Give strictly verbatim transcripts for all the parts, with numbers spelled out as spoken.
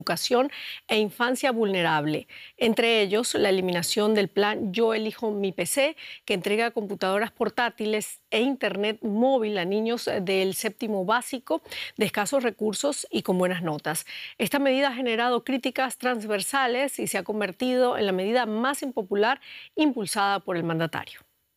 educación e infancia vulnerable, entre ellos la eliminación del plan Yo Elijo Mi P C, que entrega computadoras portátiles e internet móvil a niños del séptimo básico de escasos recursos y con buenas notas. Esta medida ha generado críticas transversales y se ha convertido en la medida más impopular impulsada por el mandatario.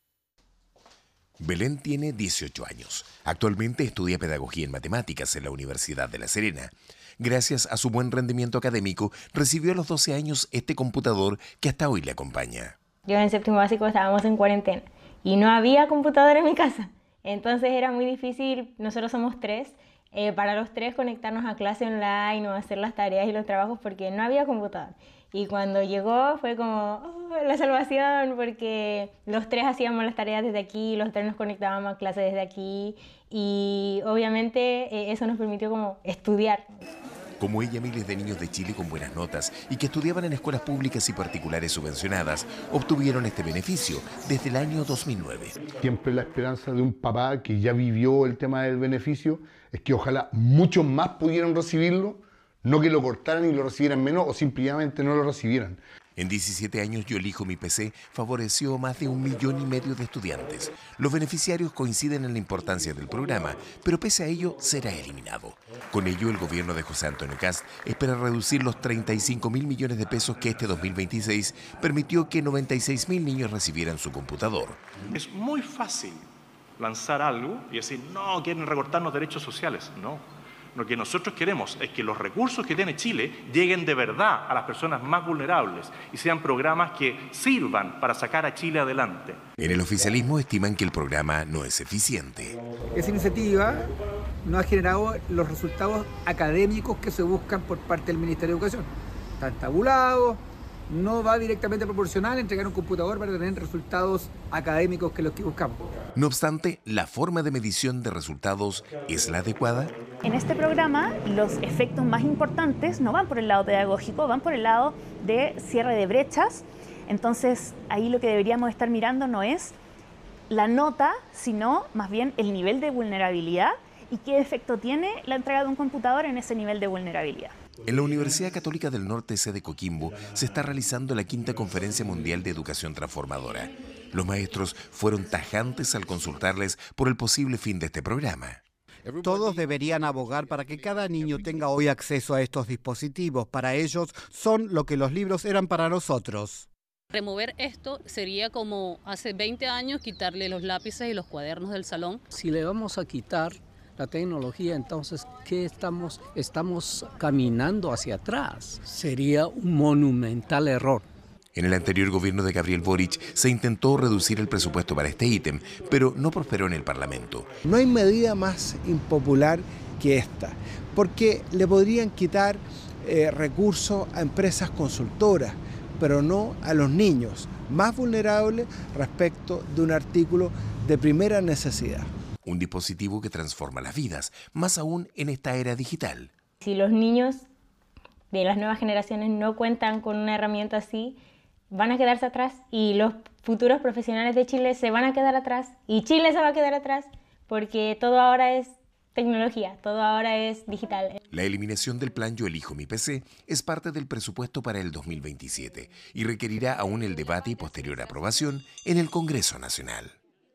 Belén tiene dieciocho años. Actualmente estudia pedagogía en matemáticas en la Universidad de La Serena. Gracias a su buen rendimiento académico, recibió a los doce años este computador que hasta hoy le acompaña. Yo en séptimo básico estábamos en cuarentena y no había computador en mi casa. Entonces era muy difícil, nosotros somos tres, eh, para los tres conectarnos a clase online o hacer las tareas y los trabajos porque no había computador. Y cuando llegó fue como oh, la salvación, porque los tres hacíamos las tareas desde aquí, los tres nos conectábamos a clases desde aquí y obviamente eh, eso nos permitió como estudiar. Como ella, miles de niños de Chile con buenas notas y que estudiaban en escuelas públicas y particulares subvencionadas obtuvieron este beneficio desde el año dos mil nueve. Siempre la esperanza de un papá que ya vivió el tema del beneficio es que ojalá muchos más pudieran recibirlo, no que lo cortaran y lo recibieran menos o simplemente no lo recibieran. En diecisiete años Yo Elijo Mi P C favoreció a más de un millón y medio de estudiantes. Los beneficiarios coinciden en la importancia del programa, pero pese a ello será eliminado. Con ello, el gobierno de José Antonio Kast espera reducir los treinta y cinco mil millones de pesos que este dos mil veintiséis permitió que noventa y seis mil niños recibieran su computador. Es muy fácil lanzar algo y decir, no, quieren recortarnos derechos sociales. No. Lo que nosotros queremos es que los recursos que tiene Chile lleguen de verdad a las personas más vulnerables y sean programas que sirvan para sacar a Chile adelante. En el oficialismo estiman que el programa no es eficiente. Esa iniciativa no ha generado los resultados académicos que se buscan por parte del Ministerio de Educación. Están tabulados, no va directamente proporcional entregar un computador para tener resultados académicos que los que buscamos. No obstante, ¿la forma de medición de resultados es la adecuada? En este programa, los efectos más importantes no van por el lado pedagógico, van por el lado de cierre de brechas. Entonces, ahí lo que deberíamos estar mirando no es la nota, sino más bien el nivel de vulnerabilidad y qué efecto tiene la entrega de un computador en ese nivel de vulnerabilidad. En la Universidad Católica del Norte, sede Coquimbo, se está realizando la quinta Conferencia Mundial de Educación Transformadora. Los maestros fueron tajantes al consultarles por el posible fin de este programa. Todos deberían abogar para que cada niño tenga hoy acceso a estos dispositivos. Para ellos son lo que los libros eran para nosotros. Remover esto sería como hace veinte años quitarle los lápices y los cuadernos del salón. Si le vamos a quitar la tecnología, entonces, ¿qué estamos? Estamos caminando hacia atrás. Sería un monumental error. En el anterior gobierno de Gabriel Boric se intentó reducir el presupuesto para este ítem, pero no prosperó en el Parlamento. No hay medida más impopular que esta, porque le podrían quitar eh, recursos a empresas consultoras, pero no a los niños más vulnerables respecto de un artículo de primera necesidad. Un dispositivo que transforma las vidas, más aún en esta era digital. Si los niños de las nuevas generaciones no cuentan con una herramienta así, van a quedarse atrás y los futuros profesionales de Chile se van a quedar atrás y Chile se va a quedar atrás porque todo ahora es tecnología, todo ahora es digital. La eliminación del plan Yo Elijo Mi P C es parte del presupuesto para el dos mil veintisiete y requerirá aún el debate y posterior aprobación en el Congreso Nacional.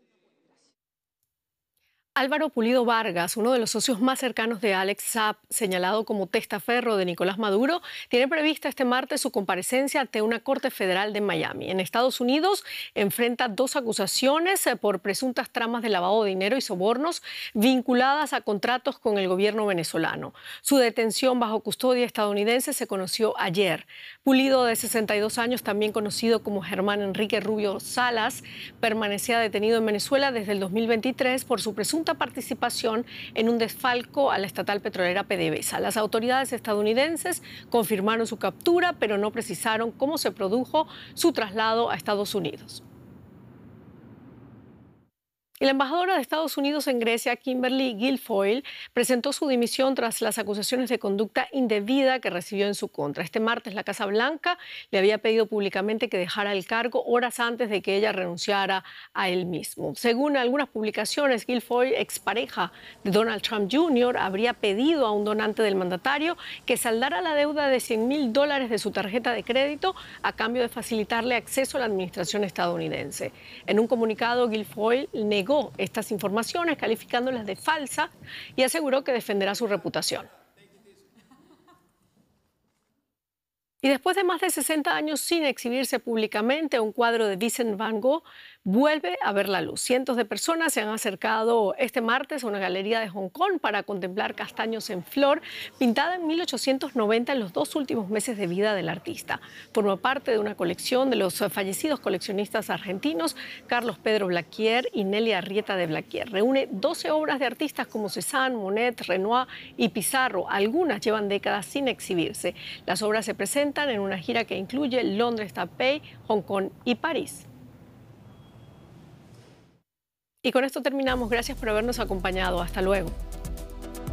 Álvaro Pulido Vargas, uno de los socios más cercanos de Alex Saab, señalado como testaferro de Nicolás Maduro, tiene prevista este martes su comparecencia ante una corte federal de Miami. En Estados Unidos enfrenta dos acusaciones por presuntas tramas de lavado de dinero y sobornos vinculadas a contratos con el gobierno venezolano. Su detención bajo custodia estadounidense se conoció ayer. Pulido, de sesenta y dos años, también conocido como Germán Enrique Rubio Salas, permanecía detenido en Venezuela desde el dos mil veintitrés por su presunta participación en un desfalco a la estatal petrolera PDVSA. Las autoridades estadounidenses confirmaron su captura, pero no precisaron cómo se produjo su traslado a Estados Unidos. Y la embajadora de Estados Unidos en Grecia, Kimberly Guilfoyle, presentó su dimisión tras las acusaciones de conducta indebida que recibió en su contra. Este martes, la Casa Blanca le había pedido públicamente que dejara el cargo horas antes de que ella renunciara a él mismo. Según algunas publicaciones, Guilfoyle, expareja de Donald Trump junior, habría pedido a un donante del mandatario que saldara la deuda de cien mil dólares de su tarjeta de crédito a cambio de facilitarle acceso a la administración estadounidense. En un comunicado, Guilfoyle negó estas informaciones, calificándolas de falsas, y aseguró que defenderá su reputación. Y después de más de sesenta años sin exhibirse públicamente, un cuadro de Vincent Van Gogh vuelve a ver la luz. Cientos de personas se han acercado este martes a una galería de Hong Kong para contemplar Castaños en Flor, pintada en mil ochocientos noventa, en los dos últimos meses de vida del artista. Forma parte de una colección de los fallecidos coleccionistas argentinos Carlos Pedro Blaquier y Nelly Arrieta de Blaquier. Reúne doce obras de artistas como Cézanne, Monet, Renoir y Pizarro. Algunas llevan décadas sin exhibirse. Las obras se presentan en una gira que incluye Londres, Taipei, Hong Kong y París. Y con esto terminamos. Gracias por habernos acompañado. Hasta luego.